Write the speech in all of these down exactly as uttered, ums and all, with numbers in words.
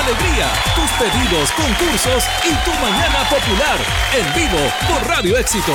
alegría, tus pedidos, concursos y tu mañana popular. En vivo por Radio Éxitos.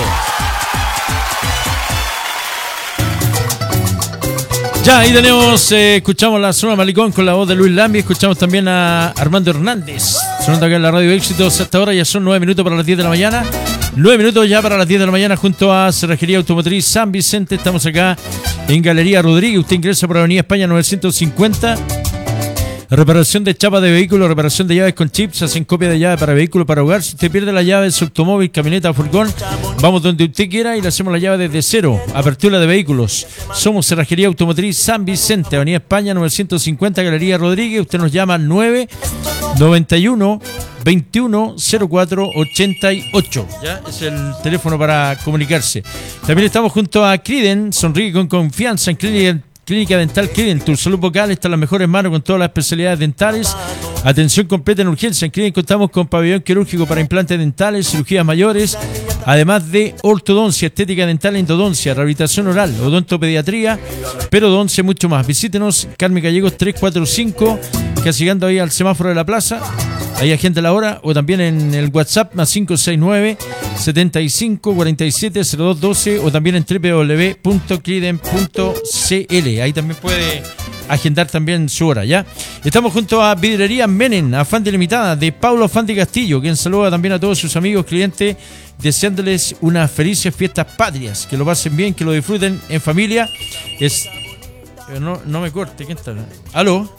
Ya, ahí tenemos, eh, escuchamos la zona Malicón con la voz de Luis Lambi, escuchamos también a Armando Hernández, sonando acá en la Radio Éxitos. Hasta ahora ya son nueve minutos para las diez de la mañana, nueve minutos ya para las diez de la mañana junto a Cerrajería Automotriz San Vicente. Estamos acá en Galería Rodríguez, usted ingresa por Avenida España novecientos cincuenta. Reparación de chapas de vehículos, reparación de llaves con chips, hacen copia de llave para vehículo, para hogar. Si usted pierde la llave de su automóvil, camioneta o furgón, vamos donde usted quiera y le hacemos la llave desde cero. Apertura de vehículos. Somos Cerrajería Automotriz San Vicente, Avenida España novecientos cincuenta, Galería Rodríguez. Usted nos llama al nueve noventa y uno veintiuno cero cuatro ochenta y ocho. Ya es el teléfono para comunicarse. También estamos junto a Criden, sonríe con confianza en Clínica Clínica Dental Criden, tu salud vocal está en las mejores manos con todas las especialidades dentales. Atención completa en urgencia. En Criden contamos con pabellón quirúrgico para implantes dentales, cirugías mayores, además de ortodoncia, estética dental, endodoncia, rehabilitación oral, odontopediatría, periodoncia, mucho más. Visítenos, Carmen Gallegos tres cuatro cinco, casi llegando ahí al semáforo de la plaza. Ahí agenda la hora, o también en el WhatsApp más cinco seis nueve, setenta y cinco, cuarenta y siete, cero dos doce, o también en doble u doble u doble u punto criden punto c l. Ahí también puede agendar también su hora, ¿ya? Estamos junto a Vidrería Menem, afán de limitada, de Paulo Afán de Castillo, quien saluda también a todos sus amigos, clientes, deseándoles unas felices fiestas patrias, que lo pasen bien, que lo disfruten en familia. Es... No, no me corte, ¿quién está? ¿Aló?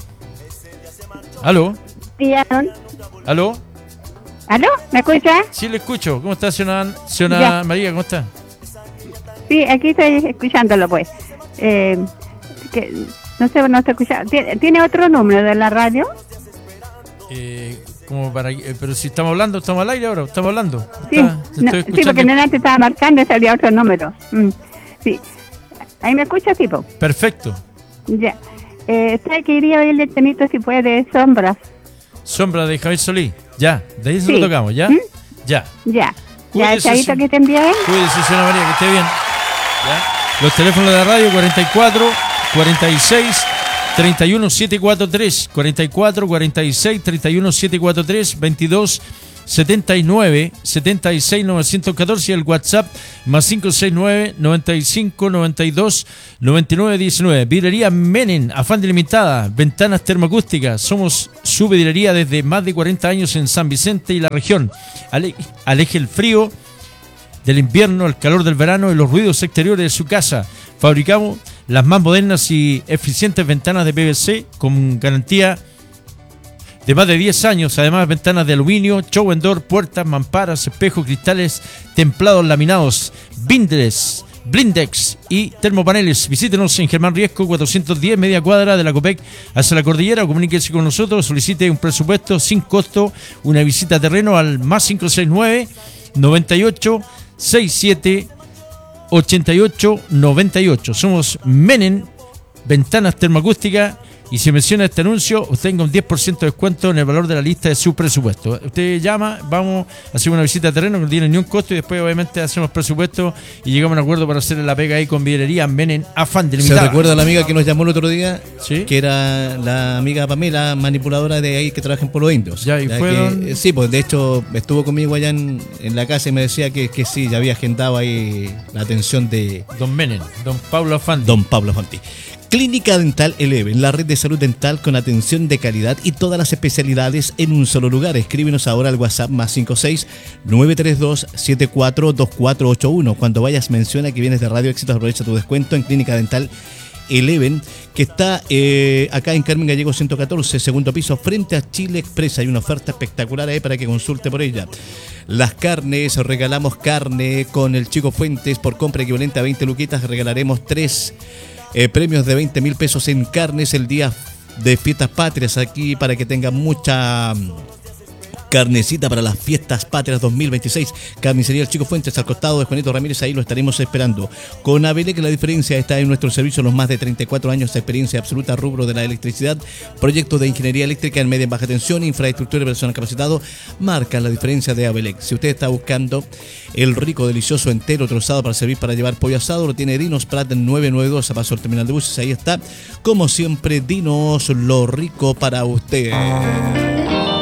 ¿Aló? ¿Aló? ¿Aló? ¿Me escucha? Sí, le escucho. ¿Cómo está, señora, señora María? ¿Cómo está? Sí, aquí estoy escuchándolo, pues. Eh, que, no sé, no estoy escuchando. ¿Tiene, ¿Tiene otro número de la radio? Eh, como para, eh, pero si estamos hablando, estamos al aire ahora, estamos hablando. Sí, está, no, sí porque en antes estaba marcando y salía otro número. Mm, sí. ¿Ahí me escucha, tipo? Perfecto. Ya. Eh, ¿Sabe que iría a oírle el temito si puede, Sombras? Sombra de Javier Solís. Ya, de ahí se sí. lo tocamos, ¿ya? ¿Mm? Ya. Ya. Cuídese, ya, Chavito, que estén bien. Cuídese, señora María, que esté bien. ¿Ya? Los teléfonos de la radio, cuarenta y cuatro, cuarenta y seis, treinta y uno, setecientos cuarenta y tres, cuarenta y cuatro, cuarenta y seis, treinta y uno, setecientos cuarenta y tres, veintidós, setenta y nueve, setenta y seis, novecientos catorce y el WhatsApp más cinco seis nueve, noventa y cinco, noventa y dos, noventa y nueve, diecinueve. Vidrería Menem, afán de limitada, ventanas termoacústicas. Somos su vidrería desde más de cuarenta años en San Vicente y la región. Ale- aleje el frío del invierno, el calor del verano y los ruidos exteriores de su casa. Fabricamos las más modernas y eficientes ventanas de P V C con garantía de más de diez años, además ventanas de aluminio, show and door, puertas, mamparas, espejos, cristales templados, laminados, binders, blindex y termopaneles. Visítenos en Germán Riesco cuatrocientos diez, media cuadra de la Copec hacia la cordillera, o comuníquese con nosotros, solicite un presupuesto sin costo, una visita a terreno al más cinco seis nueve, noventa y ocho, sesenta y siete, ochenta y ocho, noventa y ocho. Somos Menem, ventanas termoacústicas. Y si menciona este anuncio, usted tenga un diez por ciento de descuento en el valor de la lista de su presupuesto. Usted llama, vamos a hacer una visita a terreno que no tiene ni un costo y después obviamente hacemos presupuesto y llegamos a un acuerdo para hacer la pega ahí con Vidrería Menem, afán de limitada. ¿Se recuerda la amiga que nos llamó el otro día? Sí. Que era la amiga Pamela, manipuladora de ahí que trabaja en Polo Indios. Ya, y ya fueron... que, sí, pues de hecho estuvo conmigo allá en, en la casa y me decía que, que sí, ya había agendado ahí la atención de Don Menem, Don Pablo Afán. Don Pablo Fanti. Clínica Dental Eleven, la red de salud dental con atención de calidad y todas las especialidades en un solo lugar. Escríbenos ahora al WhatsApp más cinco seis, nueve tres dos, siete cuatro dos cuatro ocho uno. Cuando vayas, menciona que vienes de Radio Éxitos, aprovecha tu descuento en Clínica Dental Eleven, que está eh, acá en Carmen Gallegos ciento catorce, segundo piso, frente a Chile Express. Hay una oferta espectacular ahí para que consulte por ella. Las carnes, regalamos carne con el Chico Fuentes. Por compra equivalente a veinte luquitas, regalaremos tres Eh, premios de veinte mil pesos en carnes el día de fiestas patrias aquí para que tengan mucha carnecita para las fiestas patrias dos mil veintiséis. Carnicería El Chico Fuentes al costado de Juanito Ramírez, ahí lo estaremos esperando. Con Abelec, la diferencia está en nuestro servicio, los más de treinta y cuatro años de experiencia absoluta, rubro de la electricidad, proyectos de ingeniería eléctrica en media y baja tensión, infraestructura y personal capacitado, marca la diferencia de Abelec. Si usted está buscando el rico, delicioso, entero, trozado para servir para llevar pollo asado, lo tiene Dinos Prat nueve nueve dos a paso al terminal de buses, ahí está. Como siempre, Dinos, lo rico para usted.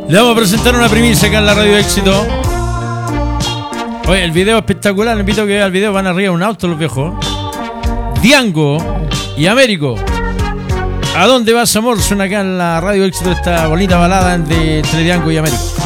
Le vamos a presentar una primicia acá en la Radio Éxito. Oye, el video espectacular. Le invito a que vea el video. Van arriba de un auto los viejos. Diango y Américo. ¿A dónde vas, amor? Suena acá en la Radio Éxito esta bonita balada de entre Diango y Américo.